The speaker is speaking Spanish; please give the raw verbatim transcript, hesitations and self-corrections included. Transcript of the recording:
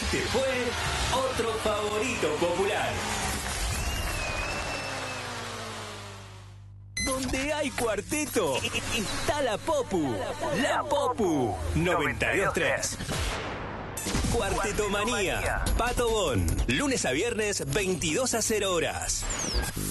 Este fue otro favorito popular. Donde hay cuarteto, está la Popu. La Popu noventa y dos tres. Cuartetomanía. Pato Bon. Lunes a viernes, veintidós a cero horas.